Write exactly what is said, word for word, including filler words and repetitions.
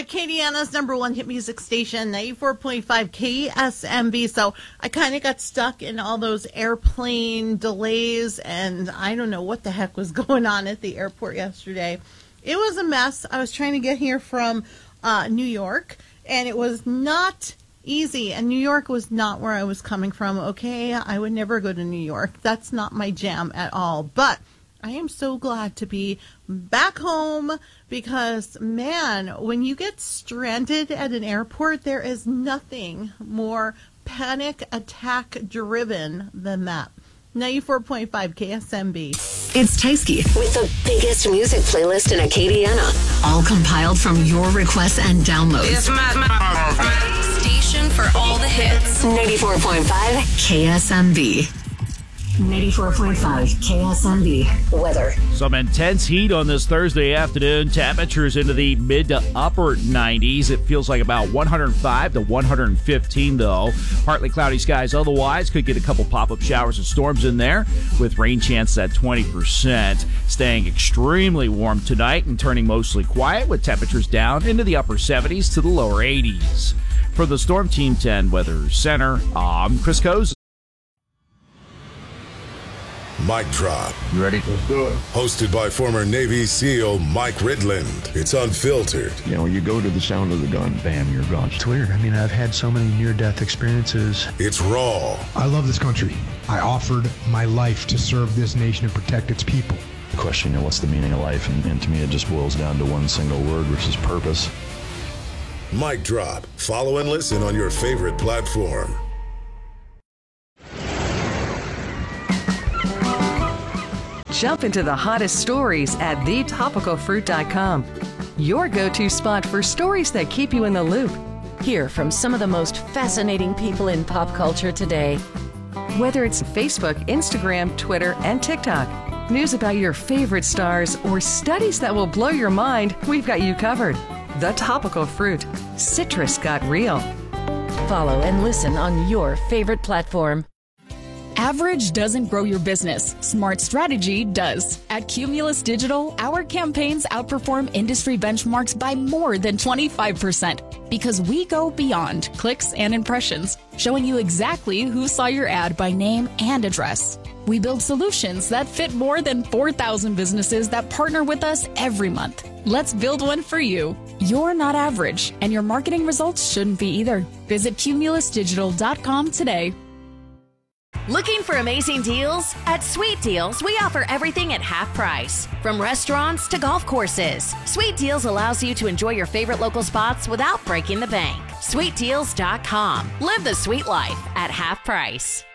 Acadiana's number one hit music station, ninety-four point five K S M B. So I kind of got stuck in all those airplane delays, and I don't know what the heck was going on at the airport yesterday. It was a mess. I was trying to get here from uh, New York, and it was not easy. And New York was not where I was coming from, okay? I would never go to New York. That's not my jam at all. But I am so glad to be back home because, man, when you get stranded at an airport, there is nothing more panic attack driven than that. ninety-four point five K S M B. It's Tasky with the biggest music playlist in Acadiana. All compiled from your requests and downloads. It's my, my, my station for all the hits. ninety-four point five K S M B. ninety-four point five K S M B weather. Some intense heat on this Thursday afternoon. Temperatures into the mid to upper nineties. It feels like about one hundred five to one hundred fifteen, though. Partly cloudy skies otherwise. Could get a couple pop-up showers and storms in there with rain chances at twenty percent. Staying extremely warm tonight and turning mostly quiet with temperatures down into the upper seventies to the lower eighties. For the Storm Team ten Weather Center, I'm Chris Cozen. Mic Drop. You ready? Let's do it. Hosted by former Navy SEAL Mike Ridland. It's unfiltered. You know, you go to the sound of the gun, bam, you're gone. It's weird. I mean, I've had so many near-death experiences. It's raw. I love this country. I offered my life to serve this nation and protect its people. The question, you know, what's the meaning of life? And, and to me, it just boils down to one single word, which is purpose. Mic Drop. Follow and listen on your favorite platform. Jump into the hottest stories at the topical fruit dot com. Your go-to spot for stories that keep you in the loop. Hear from some of the most fascinating people in pop culture today. Whether it's Facebook, Instagram, Twitter, and TikTok, news about your favorite stars, or studies that will blow your mind, we've got you covered. The Topical Fruit. Citrus got real. Follow and listen on your favorite platform. Average doesn't grow your business. Smart strategy does. At Cumulus Digital, our campaigns outperform industry benchmarks by more than twenty-five percent because we go beyond clicks and impressions, showing you exactly who saw your ad by name and address. We build solutions that fit more than four thousand businesses that partner with us every month. Let's build one for you. You're not average, and your marketing results shouldn't be either. Visit cumulus digital dot com today. Looking for amazing deals? At Sweet Deals, we offer everything at half price. From restaurants to golf courses, Sweet Deals allows you to enjoy your favorite local spots without breaking the bank. sweet deals dot com. Live the sweet life at half price.